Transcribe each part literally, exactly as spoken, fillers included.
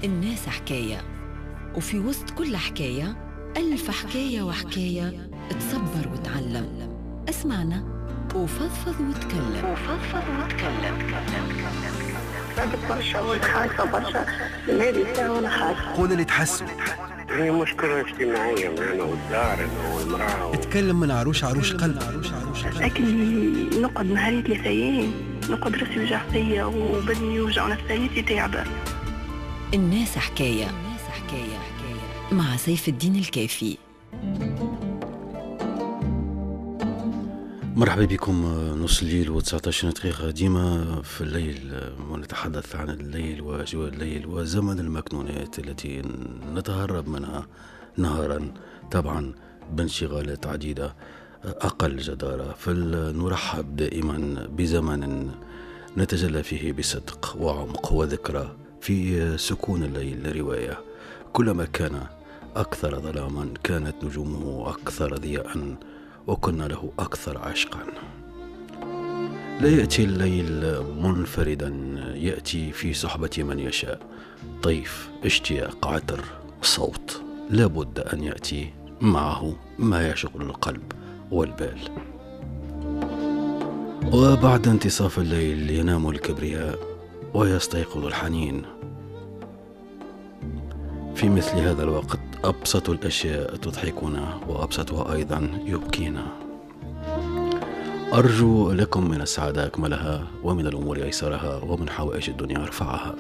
الناس حكاية، وفي وسط كل حكاية ألف حكاية وحكاية. تصبر وتعلم. اسمعنا وفضفض وتكلم. وفضفض وتكلم. تعبت برشا وخايفة برشا من هذه الساعة وأنا خايفة. قول اللي تحسه. هي مشكلة اجتماعية معنا والدار أنا والمرأة. اتكلم من عروش عروش قلب. لكن نقعد نهاري ثلاثة أيام نقعد راسي يوجع فيا وبدني يوجع ونفسيتي تعبة. الناس حكاية. الناس حكاية مع سيف الدين الكافي. مرحبا بكم. نص الليل وتسعطاش دقيقة ديما في الليل، ونتحدث عن الليل وأجواء الليل وزمن المكنونات التي نتهرب منها نهارا، طبعا بانشغالات عديدة أقل جدارة. فلنرحب دائما بزمن نتجلى فيه بصدق وعمق وذكرى في سكون الليل. رواية كلما كان أكثر ظلاما كانت نجومه أكثر ضياء وكنا له أكثر عشقا. لا يأتي الليل منفردا، يأتي في صحبة من يشاء. طيف، اشتياق، عطر، صوت، لابد أن يأتي معه ما يشغل القلب والبال. وبعد انتصاف الليل ينام الكبرياء ويستيقظ الحنين. في مثل هذا الوقت أبسط الأشياء تضحكنا وأبسطها أيضا يبكينا. أرجو لكم من السعادة أكملها، ومن الأمور أيسرها، ومن حوائج الدنيا أرفعها.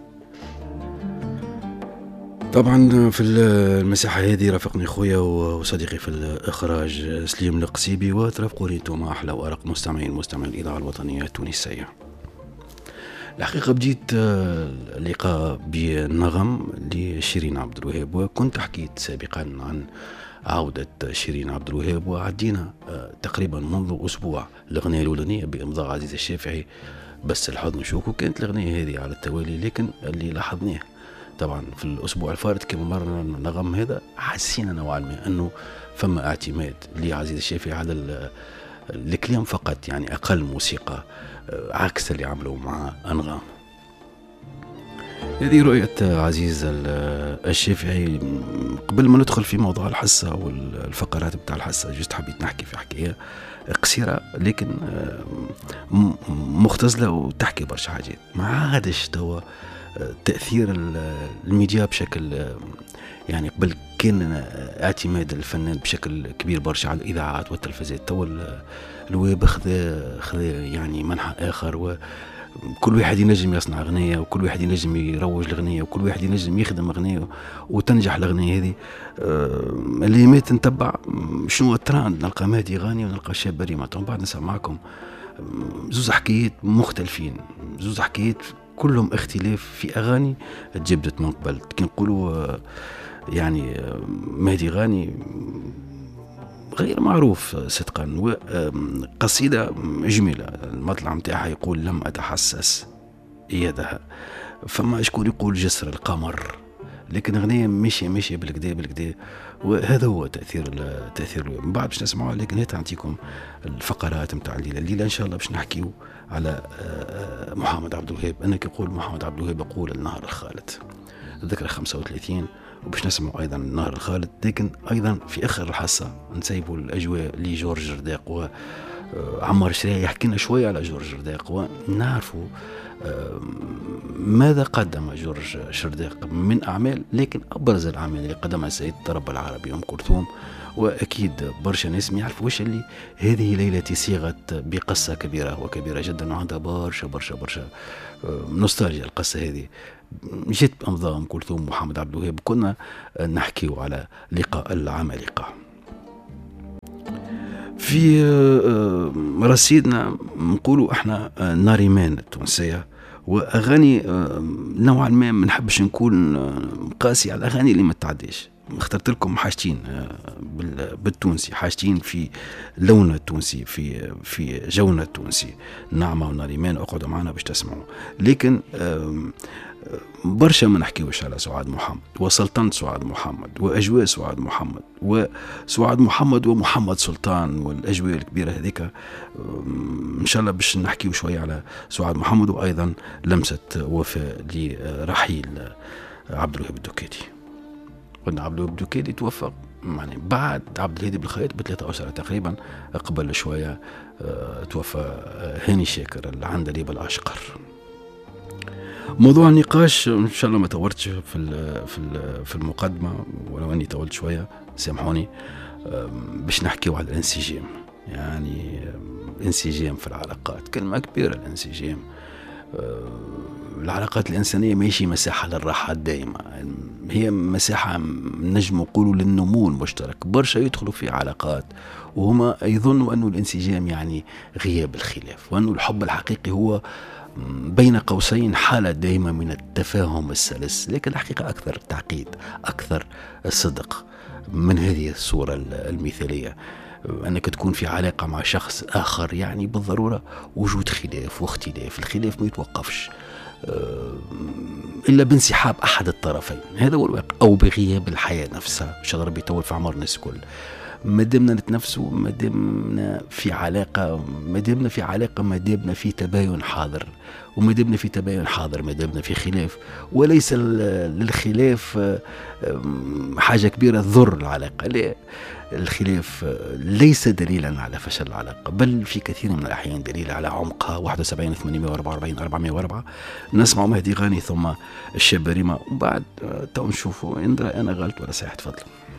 طبعا في المساحة هذه رافقني خويا وصديقي في الإخراج سليم القصيبي، وترافقوني انتم أحلى وأرق مستمعين مستمعين الإذاعة الوطنية التونسية. الحقيقة بديت اللقاء بالنغم لشيرين عبد الوهاب، وكنت حكيت سابقا عن عودة شيرين عبد الوهاب، وعدينا تقريبا منذ أسبوع الأغنية الأولانية بإمضاء عزيز الشافعي بس الحضن شوك، وكانت الأغنية هذه على التوالي. لكن اللي لاحظناه طبعا في الأسبوع الفارط كما مرنا النغم هذا، حسينا نوعا ما أنه فما اعتماد لعزيز الشافعي على الكلام فقط، يعني أقل موسيقى عكس اللي عملوا مع أنغام. هذه رؤية عزيز الشافعي. قبل ما ندخل في موضوع الحصة والفقرات بتاع الحصة، جست حبيت نحكي في حكاية قصيرة لكن مختزلة وتحكي برشا حاجات. ما عادش توا تأثير الميديا بشكل، يعني قبل كان اعتماد الفنان بشكل كبير برشا على الإذاعات والتلفزيات، توا الويب خذا خذا يعني منحى آخر، وكل واحد ينجم يصنع أغنية، وكل واحد ينجم يروج الأغنية، وكل واحد ينجم يخدم أغنية وتنجح الأغنية هذه. اللي مات نتبع شنو التراند، نلقى مهدي غاني ونلقى شاب بريمة. بعد نسمع معكم زوز حكايات مختلفين، زوز حكايات كلهم اختلاف في أغاني تجبدت من قبل. كي نقولوا يعني مهدي غاني غير معروف صدقا، وقصيدة جميلة المطلع متاعها يقول لم أتحسس يدها، فما شكون يقول جسر القمر، لكن أغنية ماشية ماشية بالكدا بالكدا. وهذا هو تأثير تأثير من بعد باش نسمعوها. لكن هات نعطيكم الفقرات متاع الليلة. الليلة إن شاء الله باش نحكيو على محمد عبد الوهاب. أنا كيقول محمد عبد الوهاب أقول النهر الخالد، ذكرى خمسة وثلاثين، وباش نسمعوا أيضا النهر الخالد. لكن أيضا في آخر الحصة نسيبوا الأجواء لجورج جرداق وعمار شريعة يحكي لنا شوية على جورج جرداق، ونعرفوا ماذا قدم جورج جرداق من أعمال. لكن أبرز الأعمال اللي قدمها سيد الطرب العربي أم كلثوم، وأكيد برشا ناس ما يعرفوا واش اللي هذه ليلتي صيغت بقصة كبيرة وكبيرة جدا، وعندها برشا برشا برشا نوستالجيا. القصة هذه جيت بأمضاء أم كلثوم محمد عبد الوهاب. كنا نحكيو على لقاء العمالقة في رصيدنا. نقولوا احنا ناريمان التونسية، واغاني نوعا ما ما نحبش نكون قاسي على الاغاني اللي ما تعديش. اخترت لكم حاجتين بالتونسي، حاجتين في لوننا التونسي، في في جونا التونسي، نعمة وناريمان. اقعدوا معنا باش تسمعوا. لكن برشا ما نحكيوش على سعاد محمد وسلطنة سعاد محمد وأجواء سعاد محمد وسعاد محمد ومحمد سلطان والأجواء الكبيرة هذيك. إن شاء الله باش نحكيو شوية على سعاد محمد، وأيضا لمسة وفاء لرحيل عبد الوهاب الدكيدي. قلنا عبد الوهاب الدكيدي توفى يعني بعد عبد الهادي بالخيط بثلاثة أشهر تقريبا، قبل شوية اه توفى هاني شاكر العندليب الأشقر. موضوع النقاش ان شاء الله ما طولتش في في في المقدمه، ولو اني طولت شويه سامحوني، باش نحكيو على الانسجام. يعني الانسجام في العلاقات كلمه كبيره. الانسجام العلاقات الانسانيه ماشي مساحه للراحه الدائمه، هي مساحه نجم نقولوا للنمو المشترك. برشا يدخلوا في علاقات وهما يظنوا انه الانسجام يعني غياب الخلاف، وانه الحب الحقيقي هو بين قوسين حالة دائمة من التفاهم السلس، لكن الحقيقة أكثر تعقيد، أكثر صدق من هذه الصورة المثالية. أنك تكون في علاقة مع شخص آخر يعني بالضرورة وجود خلاف واختلاف. الخلاف ما يتوقفش إلا بانسحاب أحد الطرفين، هذا هو الواقع، أو بغياب الحياة نفسها. إن شاء الله ربي يطول في عمر الناس الكل. ما دمنا نتنفسوا، ما دمنا في علاقة، ما دمنا في علاقة، ما دمنا في تباين حاضر، وما دمنا في تباين حاضر ما دمنا في خلاف، وليس للخلاف حاجة كبيرة تضر العلاقة. لا، الخلاف ليس دليلا على فشل العلاقة، بل في كثير من الأحيان دليل على عمقها. واحد وسبعين ثمانمائة وأربعة وأربعين أربعمائة وأربعة. نسمع مهدي غاني ثم الشابريمة، وبعد تو نشوفوا إن أنا غلط ولا صحيح. تفضل.